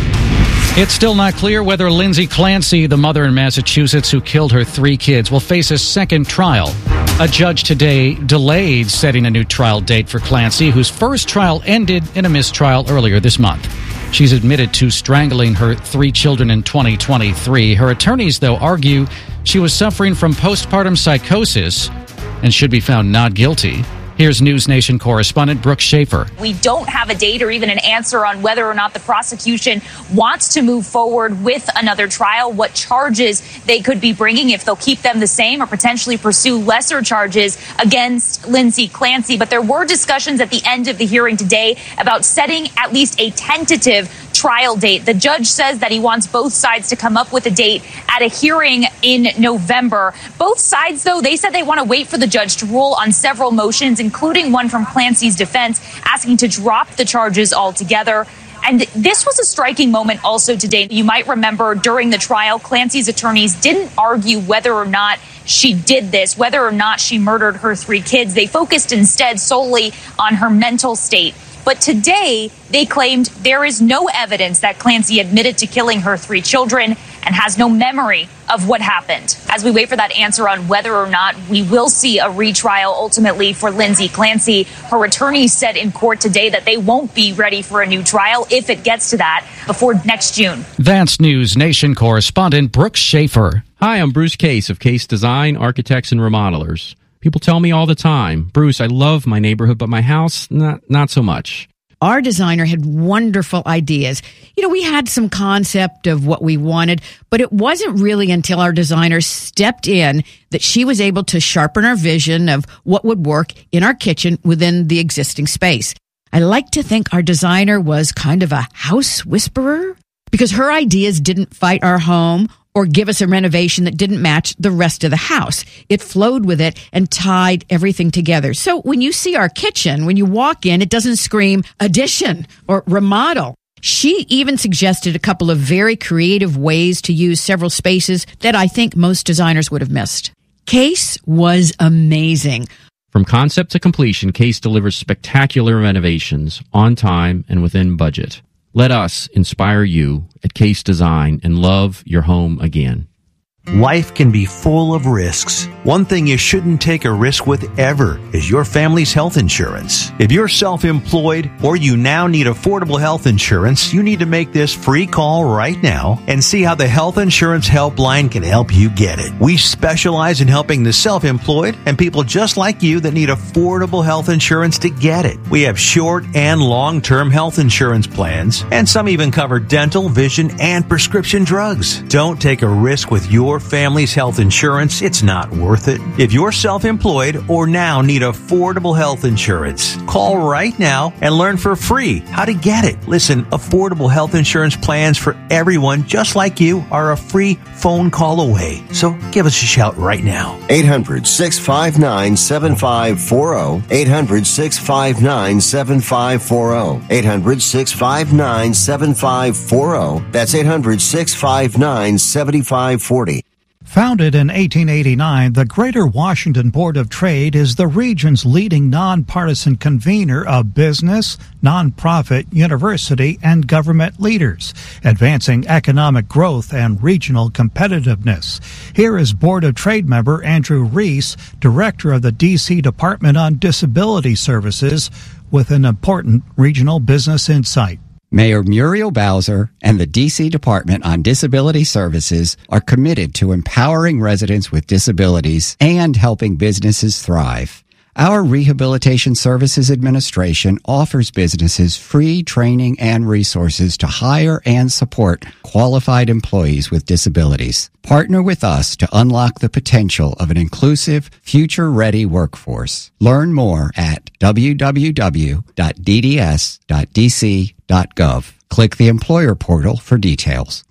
It's still not clear whether Lindsay Clancy, the mother in Massachusetts who killed her 3 kids, will face a second trial. A judge today delayed setting a new trial date for Clancy, whose first trial ended in a mistrial earlier this month. She's admitted to strangling her 3 children in 2023. Her attorneys, though, argue she was suffering from postpartum psychosis and should be found not guilty. Here's News Nation correspondent Brooke Schaefer. We don't have a date or even an answer on whether or not the prosecution wants to move forward with another trial, what charges they could be bringing, if they'll keep them the same or potentially pursue lesser charges against Lindsay Clancy. But there were discussions at the end of the hearing today about setting at least a tentative trial date. The judge says that he wants both sides to come up with a date at a hearing in November. Both sides, though, they said they want to wait for the judge to rule on several motions, including one from Clancy's defense asking to drop the charges altogether. And this was a striking moment also today. You might remember during the trial, Clancy's attorneys didn't argue whether or not she did this, whether or not she murdered her 3 kids. They focused instead solely on her mental state. But today, they claimed there is no evidence that Clancy admitted to killing her 3 children and has no memory of what happened. As we wait for that answer on whether or not we will see a retrial ultimately for Lindsay Clancy, her attorneys said in court today that they won't be ready for a new trial if it gets to that before next June. That's News Nation correspondent Brooke Schaefer. Hi, I'm Bruce Case of Case Design, Architects and Remodelers. People tell me all the time, Bruce, I love my neighborhood, but my house, not so much. Our designer had wonderful ideas. You know, we had some concept of what we wanted, but it wasn't really until our designer stepped in that she was able to sharpen our vision of what would work in our kitchen within the existing space. I like to think our designer was kind of a house whisperer because her ideas didn't fight our home or give us a renovation that didn't match the rest of the house. It flowed with it and tied everything together. So when you see our kitchen, when you walk in, it doesn't scream addition or remodel. She even suggested a couple of very creative ways to use several spaces that I think most designers would have missed. Case was amazing. From concept to completion, Case delivers spectacular renovations on time and within budget. Let us inspire you at Case Design and love your home again. Life can be full of risks. One thing you shouldn't take a risk with ever is your family's health insurance. If you're self-employed or you now need affordable health insurance, you need to make this free call right now and see how the Health Insurance Helpline can help you get it. We specialize in helping the self-employed and people just like you that need affordable health insurance to get it. We have short and long-term health insurance plans, and some even cover dental, vision, and prescription drugs. Don't take a risk with your family's health insurance. It's not worth it. If you're self-employed or now need affordable health insurance, call right now and learn for free how to get it. Listen, affordable health insurance plans for everyone just like you are a free phone call away. So give us a shout right now. 800-659-7540. 800-659-7540. 800-659-7540. That's 800-659-7540. Founded in 1889, the Greater Washington Board of Trade is the region's leading nonpartisan convener of business, nonprofit, university, and government leaders, advancing economic growth and regional competitiveness. Here is Board of Trade member Andrew Reese, director of the D.C. Department on Disability Services, with an important regional business insight. Mayor Muriel Bowser and the D.C. Department on Disability Services are committed to empowering residents with disabilities and helping businesses thrive. Our Rehabilitation Services Administration offers businesses free training and resources to hire and support qualified employees with disabilities. Partner with us to unlock the potential of an inclusive, future-ready workforce. Learn more at www.dds.dc.gov. Click the employer portal for details.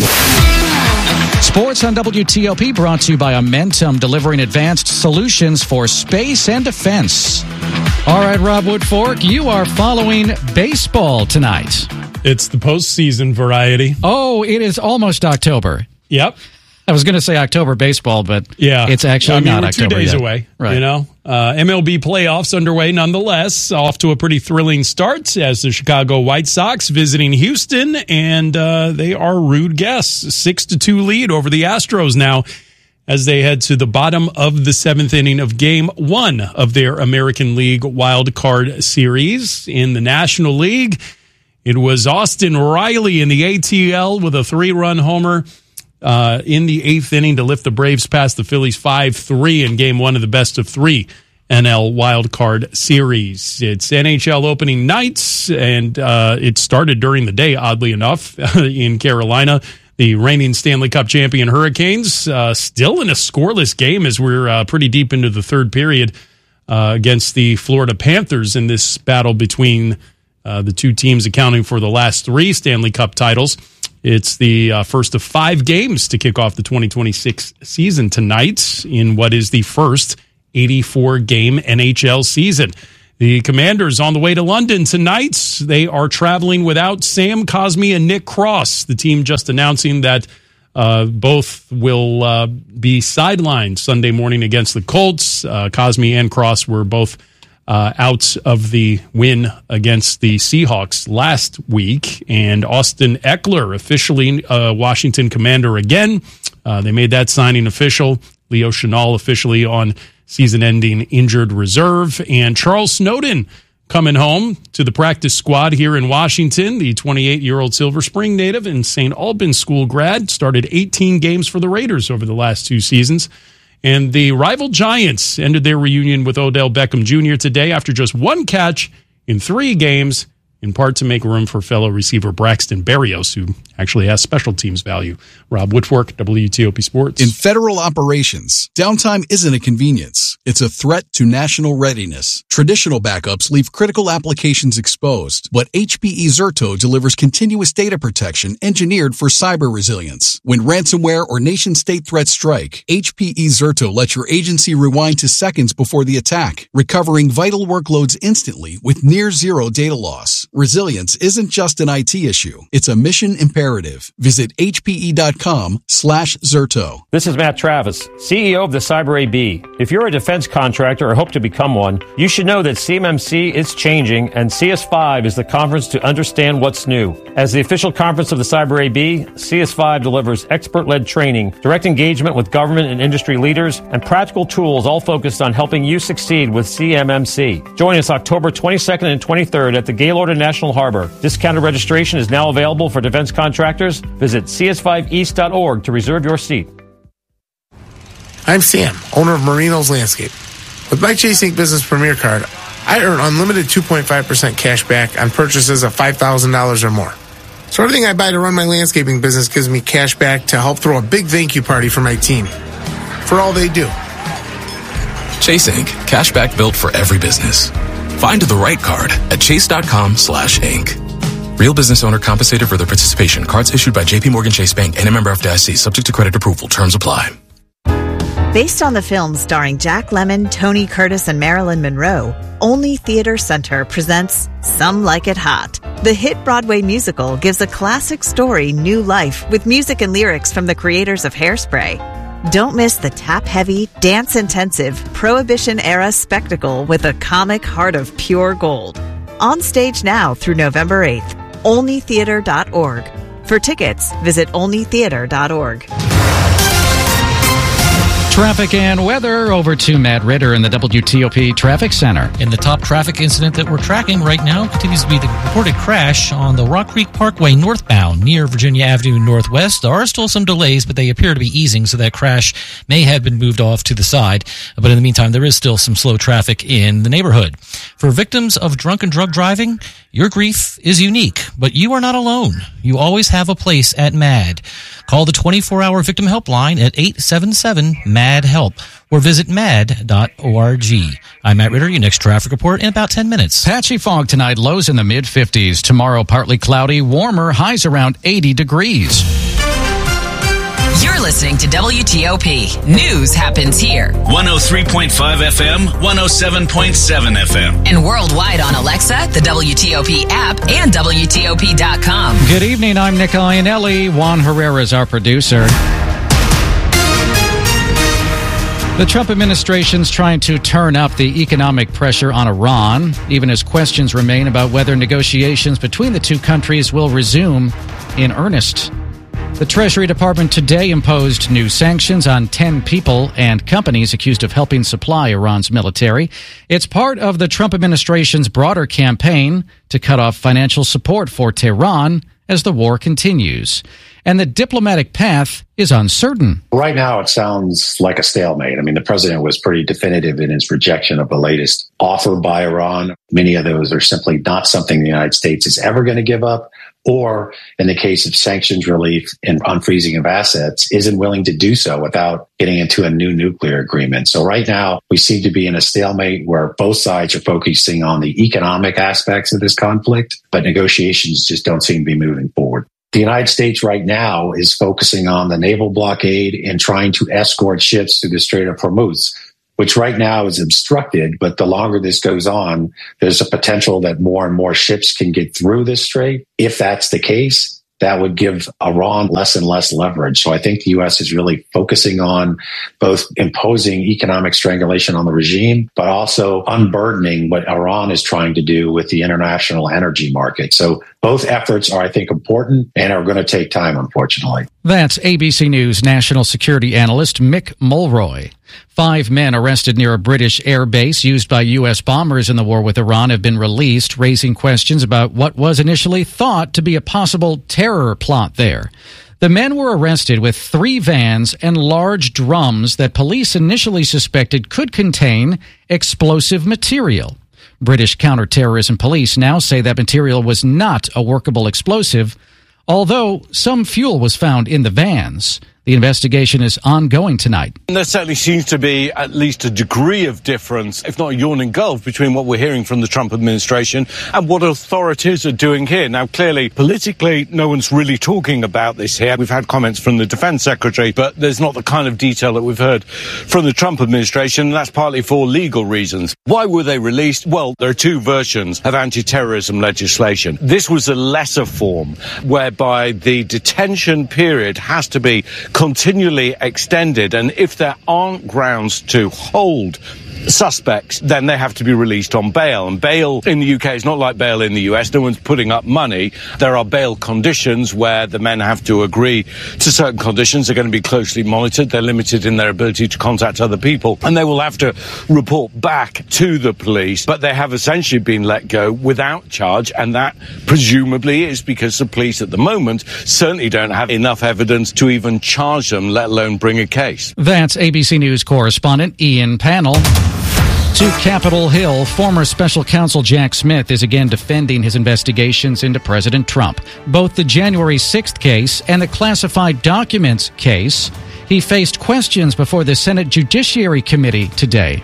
Sports on WTOP brought to you by Amentum, delivering advanced solutions for space and defense. All right, Rob Woodfork, you are following baseball tonight. It's the postseason variety. Oh, it is almost October. Yep. I was going to say October baseball, but yeah, it's actually not we're October 2 days yet. away, right. You know? MLB playoffs underway nonetheless, off to a pretty thrilling start as the Chicago White Sox visiting Houston, and they are rude guests. 6-2 lead over the Astros now as they head to the bottom of the 7th inning of Game 1 of their American League Wild Card Series. In the National League, it was Austin Riley in the ATL with a 3-run homer in the 8th inning to lift the Braves past the Phillies 5-3 in Game 1 of the best-of-3 NL Wild Card Series. It's NHL opening nights, and it started during the day, oddly enough, in Carolina. The reigning Stanley Cup champion Hurricanes still in a scoreless game as we're pretty deep into the third period against the Florida Panthers in this battle between the two teams accounting for the last 3 Stanley Cup titles. It's the first of 5 games to kick off the 2026 season tonight in what is the first 84-game NHL season. The Commanders on the way to London tonight. They are traveling without Sam Cosmi and Nick Cross. The team just announcing that both will be sidelined Sunday morning against the Colts. Cosmi and Cross were both out of the win against the Seahawks last week. And Austin Eckler, officially a Washington Commander again. They made that signing official. Leo Chenal officially on season-ending injured reserve. And Charles Snowden coming home to the practice squad here in Washington. The 28-year-old Silver Spring native and St. Albans school grad started 18 games for the Raiders over the last 2 seasons. And the rival Giants ended their reunion with Odell Beckham Jr. today after just 1 catch in 3 games, in part to make room for fellow receiver Braxton Berrios, who actually has special teams value. Rob Woodfork, WTOP Sports. In federal operations, downtime isn't a convenience. It's a threat to national readiness. Traditional backups leave critical applications exposed, but HPE Zerto delivers continuous data protection engineered for cyber resilience. When ransomware or nation-state threats strike, HPE Zerto lets your agency rewind to seconds before the attack, recovering vital workloads instantly with near-zero data loss. Resilience isn't just an IT issue. It's a mission imperative. Visit hpe.com/Zerto. This is Matt Travis, CEO of the Cyber AB. If you're a defense contractor or hope to become one, you should know that CMMC is changing and CS5 is the conference to understand what's new. As the official conference of the Cyber AB, CS5 delivers expert-led training, direct engagement with government and industry leaders, and practical tools all focused on helping you succeed with CMMC. Join us October 22nd and 23rd at the Gaylord National Harbor. Discounted registration is now available for defense contractors. Visit cs5east.org to reserve your seat. I'm Sam, owner of Marino's Landscape. With my Chase Ink Business Premier Card, I earn unlimited 2.5% cash back on purchases of $5,000 or more. So everything I buy to run my landscaping business gives me cash back to help throw a big thank you party for my team for all they do. Chase Ink. Cash back built for every business. Find the right card at chase.com/ink. Real business owner compensated for their participation. Cards issued by JP Morgan Chase Bank and a member FDIC, subject to credit approval. Terms apply. Based on the films starring Jack Lemmon, Tony Curtis, and Marilyn Monroe, Only Theater Center presents Some Like It Hot. The hit Broadway musical gives a classic story new life with music and lyrics from the creators of Hairspray. Don't miss the tap-heavy, dance-intensive, Prohibition-era spectacle with a comic heart of pure gold. On stage now through November 8th. OnlyTheater.org. For tickets, visit OnlyTheater.org. Traffic and weather over to Matt Ritter in the WTOP Traffic Center. And the top traffic incident that we're tracking right now continues to be the reported crash on the Rock Creek Parkway northbound near Virginia Avenue Northwest. There are still some delays, but they appear to be easing, so that crash may have been moved off to the side. But in the meantime, there is still some slow traffic in the neighborhood. For victims of drunk and drug driving, your grief is unique, but you are not alone. You always have a place at MAD. Call the 24-hour victim helpline at 877-MAD-HELP or visit mad.org. I'm Matt Ritter, your next traffic report in about 10 minutes. Patchy fog tonight, lows in the mid-50s. Tomorrow, partly cloudy, warmer, highs around 80 degrees. You're listening to WTOP. News happens here. 103.5 FM, 107.7 FM. And worldwide on Alexa, the WTOP app, and WTOP.com. Good evening, I'm Nick Iannelli. Juan Herrera is our producer. The Trump administration's trying to turn up the economic pressure on Iran, even as questions remain about whether negotiations between the two countries will resume in earnest. The Treasury Department today imposed new sanctions on 10 people and companies accused of helping supply Iran's military. It's part of the Trump administration's broader campaign to cut off financial support for Tehran as the war continues. And the diplomatic path is uncertain. Right now, it sounds like a stalemate. I mean, the president was pretty definitive in his rejection of the latest offer by Iran. Many of those are simply not something the United States is ever going to give up, or in the case of sanctions relief and unfreezing of assets, isn't willing to do so without getting into a new nuclear agreement. So right now, we seem to be in a stalemate where both sides are focusing on the economic aspects of this conflict, but negotiations just don't seem to be moving forward. The United States right now is focusing on the naval blockade and trying to escort ships through the Strait of Hormuz, which right now is obstructed. But the longer this goes on, there's a potential that more and more ships can get through this strait. If that's the case, that would give Iran less and less leverage. So I think the U.S. is really focusing on both imposing economic strangulation on the regime, but also unburdening what Iran is trying to do with the international energy market. So both efforts are, I think, important and are going to take time, unfortunately. That's ABC News national security analyst Mick Mulroy. 5 men arrested near a British air base used by U.S. bombers in the war with Iran have been released, raising questions about what was initially thought to be a possible terror plot there. The men were arrested with 3 vans and large drums that police initially suspected could contain explosive material. British counterterrorism police now say that material was not a workable explosive, although some fuel was found in the vans. The investigation is ongoing tonight. There certainly seems to be at least a degree of difference, if not a yawning gulf, between what we're hearing from the Trump administration and what authorities are doing here. Now, clearly, politically, no one's really talking about this here. We've had comments from the defense secretary, but there's not the kind of detail that we've heard from the Trump administration, and that's partly for legal reasons. Why were they released? Well, there are 2 versions of anti-terrorism legislation. This was a lesser form, whereby the detention period has to be continually extended, and if there aren't grounds to hold suspects, then they have to be released on bail. And bail in the UK is not like bail in the US. No one's putting up money. There are bail conditions where the men have to agree to certain conditions. They're going to be closely monitored. They're limited in their ability to contact other people, and they will have to report back to the police. But they have essentially been let go without charge, and that presumably is because the police at the moment certainly don't have enough evidence to even charge them, let alone bring a case. That's ABC News correspondent Ian Pannell. To Capitol Hill, former special counsel Jack Smith is again defending his investigations into President Trump. Both the January 6th case and the classified documents case. He faced questions before the Senate Judiciary Committee today.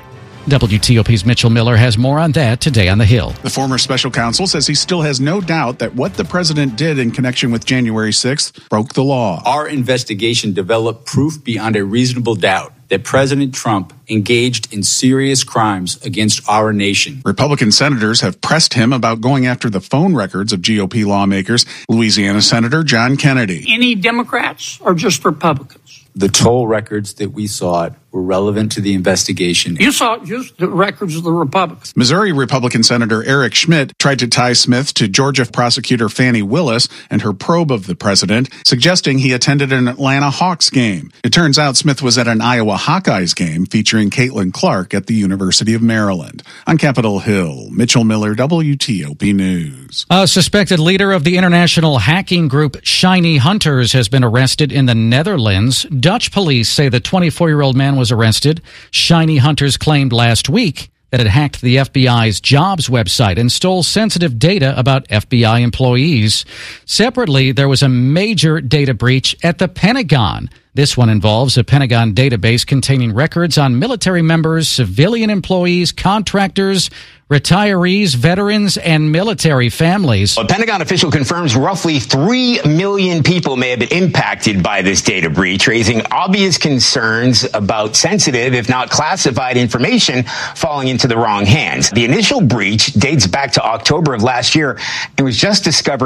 WTOP's Mitchell Miller has more on that today on the Hill. The former special counsel says he still has no doubt that what the president did in connection with January 6th broke the law. Our investigation developed proof beyond a reasonable doubt that President Trump engaged in serious crimes against our nation. Republican senators have pressed him about going after the phone records of GOP lawmakers. Louisiana Senator John Kennedy. Any Democrats or just Republicans? The toll records that we sought were relevant to the investigation. You sought just the records of the Republicans. Missouri Republican Senator Eric Schmidt tried to tie Smith to Georgia prosecutor Fani Willis and her probe of the president, suggesting he attended an Atlanta Hawks game. It turns out Smith was at an Iowa Hawkeyes game featuring Caitlin Clark at the University of Maryland. On Capitol Hill, Mitchell Miller, WTOP News. A suspected leader of the international hacking group Shiny Hunters has been arrested in the Netherlands. Dutch police say the 24-year-old man was arrested. Shiny Hunters claimed last week that it hacked the FBI's jobs website and stole sensitive data about FBI employees. Separately, there was a major data breach at the Pentagon. This one involves a Pentagon database containing records on military members, civilian employees, contractors, retirees, veterans, and military families. A Pentagon official confirms roughly 3 million people may have been impacted by this data breach, raising obvious concerns about sensitive, if not classified information falling into the wrong hands. The initial breach dates back to October of last year and was just discovered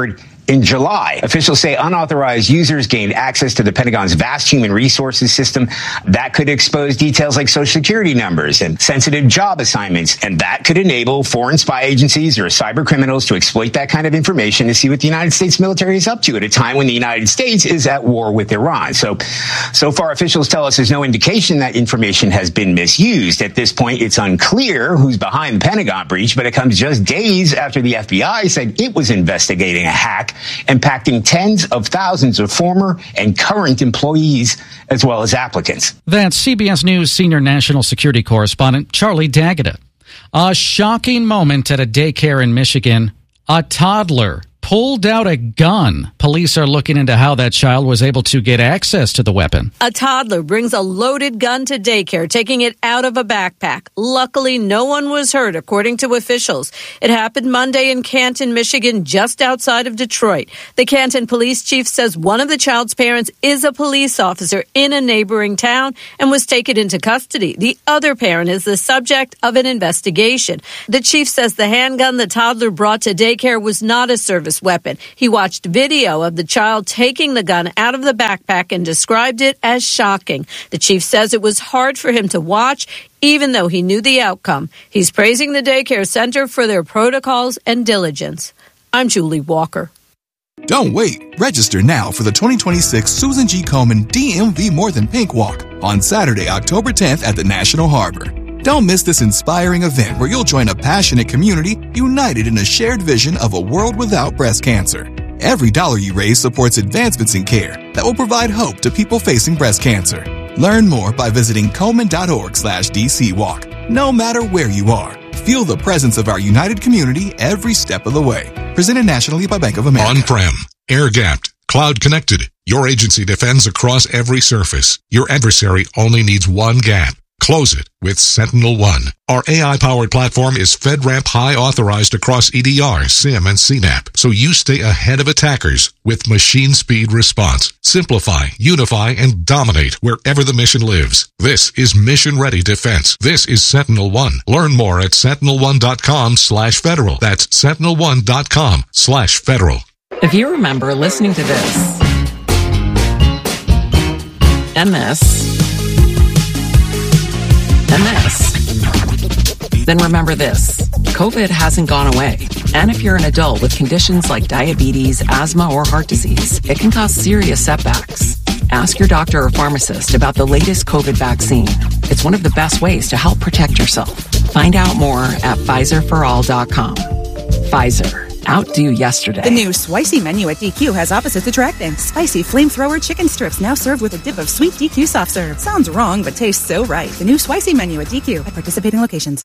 in July. Officials say unauthorized users gained access to the Pentagon's vast human resources system. That could expose details like Social Security numbers and sensitive job assignments, and that could enable foreign spy agencies or cyber criminals to exploit that kind of information to see what the United States military is up to at a time when the United States is at war with Iran. So far, officials tell us there's no indication that information has been misused. At this point, it's unclear who's behind the Pentagon breach, but it comes just days after the FBI said it was investigating a hack impacting tens of thousands of former and current employees as well as applicants. That's CBS News senior national security correspondent Charlie D'Agata. A shocking moment at a daycare in Michigan. A toddler pulled out a gun. Police are looking into how that child was able to get access to the weapon. A toddler brings a loaded gun to daycare, taking it out of a backpack. Luckily, no one was hurt, according to officials. It happened Monday in Canton, Michigan, just outside of Detroit. The Canton police chief says one of the child's parents is a police officer in a neighboring town and was taken into custody. The other parent is the subject of an investigation. The chief says the handgun the toddler brought to daycare was not a service weapon. He watched video of the child taking the gun out of the backpack and described it as shocking. The chief says it was hard for him to watch, even though he knew the outcome. He's praising the daycare center for their protocols and diligence. I'm Julie Walker. Don't wait. Register now for the 2026 Susan G. Komen DMV More Than Pink Walk on Saturday, October 10th at the National Harbor. Don't miss this inspiring event where you'll join a passionate community united in a shared vision of a world without breast cancer. Every dollar you raise supports advancements in care that will provide hope to people facing breast cancer. Learn more by visiting Komen.org/DCWalk. No matter where you are, feel the presence of our united community every step of the way. Presented nationally by Bank of America. On-prem, air-gapped, cloud-connected. Your agency defends across every surface. Your adversary only needs one gap. Close it with SentinelOne. Our AI-powered platform is FedRAMP High authorized across EDR, SIM, and CNAP, so you stay ahead of attackers with machine speed response. Simplify, unify, and dominate wherever the mission lives. This is mission-ready defense. This is SentinelOne. Learn more at sentinel1.com/federal. That's sentinel1.com/federal. If you remember listening to this, and this, then remember this. COVID hasn't gone away. And if you're an adult with conditions like diabetes, asthma, or heart disease, it can cause serious setbacks. Ask your doctor or pharmacist about the latest COVID vaccine. It's one of the best ways to help protect yourself. Find out more at PfizerForAll.com. Pfizer. Outdo yesterday. The new spicy menu at DQ has opposites attracting. Spicy flamethrower chicken strips now served with a dip of sweet DQ soft serve. Sounds wrong, but tastes so right. The new spicy menu at DQ at participating locations.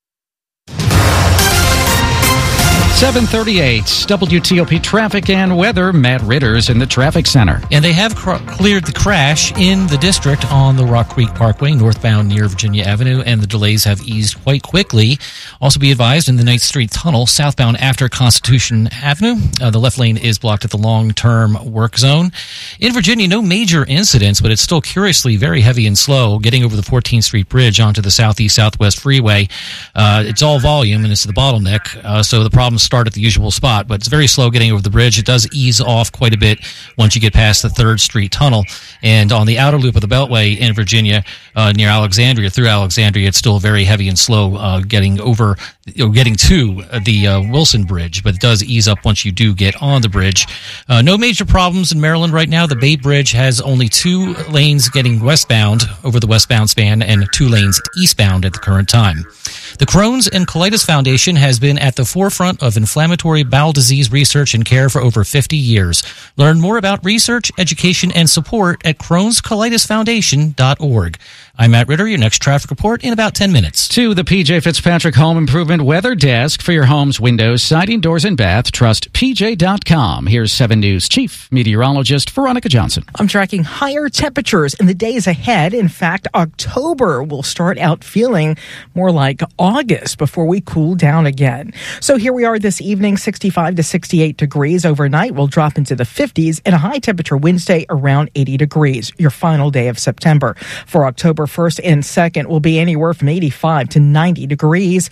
738 WTOP traffic and weather. Matt Ritter's in the traffic center. And they have cleared the crash in the district on the Rock Creek Parkway, northbound near Virginia Avenue, and the delays have eased quite quickly. Also be advised, in the 9th Street Tunnel, southbound after Constitution Avenue, the left lane is blocked at the long-term work zone. In Virginia, no major incidents, but it's still curiously very heavy and slow getting over the 14th Street Bridge onto the southeast-southwest freeway. It's all volume, and it's the bottleneck, so the problems start at the usual spot, but it's very slow getting over the bridge. It does ease off quite a bit once you get past the 3rd Street Tunnel. And on the outer loop of the Beltway in Virginia, near Alexandria, through Alexandria, it's still very heavy and slow getting to the Wilson Bridge, but it does ease up once you do get on the bridge. No major problems in Maryland right now. The Bay Bridge has only 2 lanes getting westbound over the westbound span and 2 lanes eastbound at the current time. The Crohn's and Colitis Foundation has been at the forefront of inflammatory bowel disease research and care for over 50 years. Learn more about research, education, and support at Crohn'sColitisFoundation.org. I'm Matt Ritter, your next traffic report in about 10 minutes. To the P.J. Fitzpatrick Home Improvement Weather Desk for your home's windows, siding, doors, and bath. Trust PJ.com. Here's 7 News Chief Meteorologist Veronica Johnson. I'm tracking higher temperatures in the days ahead. In fact, October will start out feeling more like August before we cool down again. So here we are this evening, 65 to 68 degrees. Overnight, we'll drop into the 50s and a high temperature Wednesday around 80 degrees, your final day of September. For October 1st and 2nd will be anywhere from 85 to 90 degrees. Right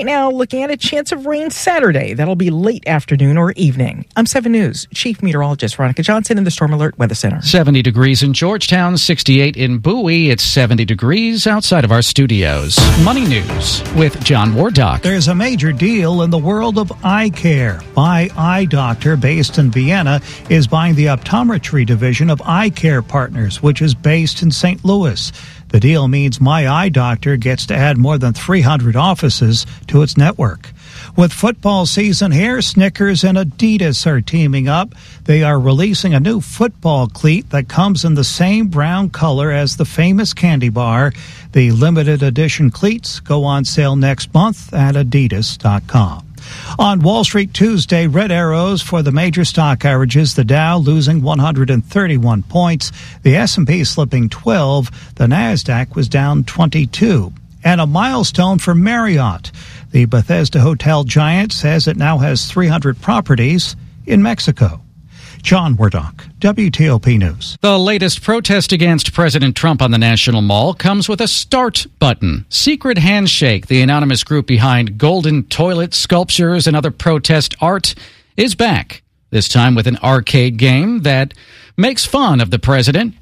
Right now, looking at a chance of rain Saturday. That'll be late afternoon or evening. I'm 7 News Chief Meteorologist Veronica Johnson in the Storm Alert Weather Center. 70 degrees in Georgetown, 68 in Bowie. It's 70 degrees outside of our studios. Money News with John Wardock. There's a major deal in the world of eye care. My Eye Doctor, based in Vienna, is buying the optometry division of Eye Care Partners, which is based in St. Louis. The deal means My Eye Doctor gets to add more than 300 offices to its network. With football season here, Snickers and Adidas are teaming up. They are releasing a new football cleat that comes in the same brown color as the famous candy bar. The limited edition cleats go on sale next month at adidas.com. On Wall Street Tuesday, red arrows for the major stock averages. The Dow losing 131 points, the S&P slipping 12, the Nasdaq was down 22. And a milestone for Marriott. The Bethesda hotel giant says it now has 300 properties in Mexico. John Wardock, WTOP News. The latest protest against President Trump on the National Mall comes with a start button. Secret Handshake, the anonymous group behind golden toilet sculptures and other protest art, is back. This time with an arcade game that makes fun of the president.